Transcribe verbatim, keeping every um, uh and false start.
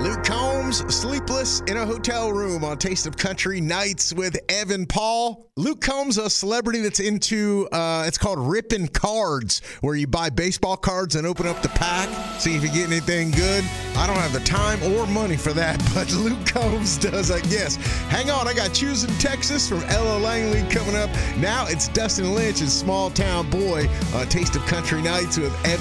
Luke Combs, sleepless in a hotel room on Taste of Country Nights with Evan Paul. Luke Combs, a celebrity that's into, uh, it's called ripping cards, where you buy baseball cards and open up the pack, see if you get anything good. I don't have the time or money for that, but Luke Combs does, I guess. Hang on, I got Choosing Texas from Ella Langley coming up. Now it's Dustin Lynch and Small Town Boy on Taste of Country Nights with Evan